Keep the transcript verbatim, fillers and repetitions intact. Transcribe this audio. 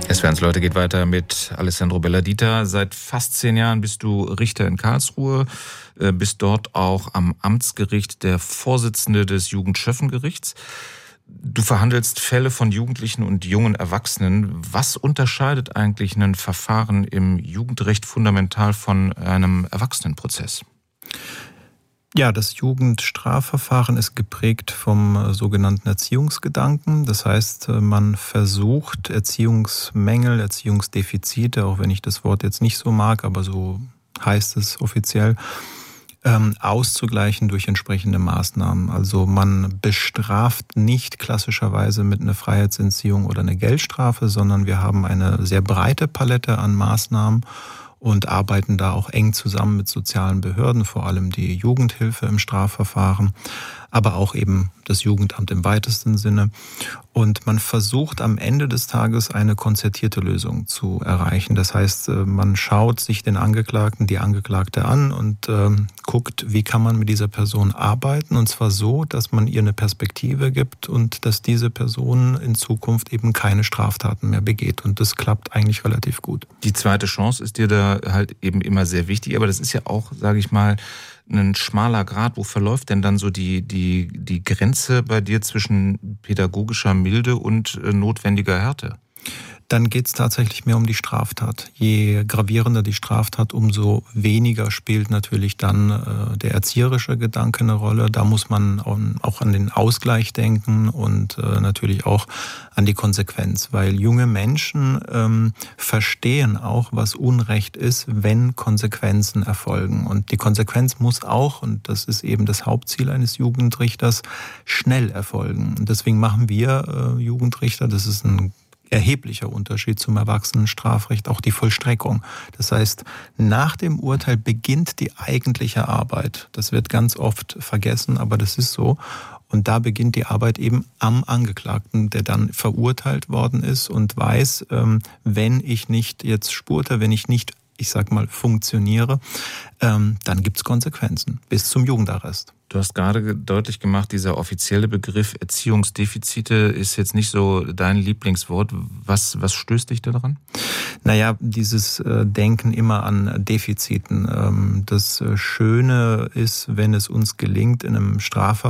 S W R eins Leute geht weiter mit Alessandro Belladita. Seit fast zehn Jahren bist du Richter in Karlsruhe, bist dort auch am Amtsgericht der Vorsitzende des Jugendschöffengerichts. Du verhandelst Fälle von Jugendlichen und jungen Erwachsenen. Was unterscheidet eigentlich ein Verfahren im Jugendrecht fundamental von einem Erwachsenenprozess? Ja, das Jugendstrafverfahren ist geprägt vom sogenannten Erziehungsgedanken. Das heißt, man versucht Erziehungsmängel, Erziehungsdefizite, auch wenn ich das Wort jetzt nicht so mag, aber so heißt es offiziell, ähm, auszugleichen durch entsprechende Maßnahmen. Also man bestraft nicht klassischerweise mit einer Freiheitsentziehung oder einer Geldstrafe, sondern wir haben eine sehr breite Palette an Maßnahmen und arbeiten da auch eng zusammen mit sozialen Behörden, vor allem die Jugendhilfe im Strafverfahren, aber auch eben das Jugendamt im weitesten Sinne. Und man versucht am Ende des Tages eine konzertierte Lösung zu erreichen. Das heißt, man schaut sich den Angeklagten, die Angeklagte an und äh, guckt, wie kann man mit dieser Person arbeiten. Und zwar so, dass man ihr eine Perspektive gibt und dass diese Person in Zukunft eben keine Straftaten mehr begeht. Und das klappt eigentlich relativ gut. Die zweite Chance ist dir da halt eben immer sehr wichtig. Aber das ist ja auch, sage ich mal, ein schmaler Grat. Wo verläuft denn dann so die, die, die Grenze bei dir zwischen pädagogischer Milde und äh, notwendiger Härte? Dann geht es tatsächlich mehr um die Straftat. Je gravierender die Straftat, umso weniger spielt natürlich dann äh, der erzieherische Gedanke eine Rolle. Da muss man auch an den Ausgleich denken und äh, natürlich auch an die Konsequenz, weil junge Menschen ähm, verstehen auch, was Unrecht ist, wenn Konsequenzen erfolgen. Und die Konsequenz muss auch, und das ist eben das Hauptziel eines Jugendrichters, schnell erfolgen. Und deswegen machen wir äh, Jugendrichter, das ist ein erheblicher Unterschied zum Erwachsenenstrafrecht, auch die Vollstreckung. Das heißt, nach dem Urteil beginnt die eigentliche Arbeit. Das wird ganz oft vergessen, aber das ist so. Und da beginnt die Arbeit eben am Angeklagten, der dann verurteilt worden ist und weiß, wenn ich nicht jetzt spurte, wenn ich nicht, ich sag mal, funktioniere, dann gibt's Konsequenzen bis zum Jugendarrest. Du hast gerade deutlich gemacht, dieser offizielle Begriff Erziehungsdefizite ist jetzt nicht so dein Lieblingswort. Was, was stößt dich da dran? Naja, dieses Denken immer an Defiziten. Das Schöne ist, wenn es uns gelingt, in einem Strafverfahren